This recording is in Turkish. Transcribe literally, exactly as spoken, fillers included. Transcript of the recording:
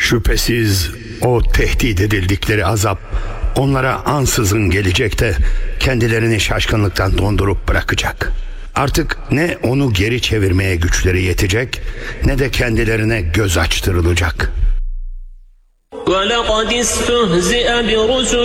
Şüphesiz o tehdit edildikleri azap onlara ansızın gelecek de kendilerini şaşkınlıktan dondurup bırakacak. Artık ne onu geri çevirmeye güçleri yetecek ne de kendilerine göz açtırılacak. وَلَقَدِ اسْتُهْزِئَ بِرُسُلٍ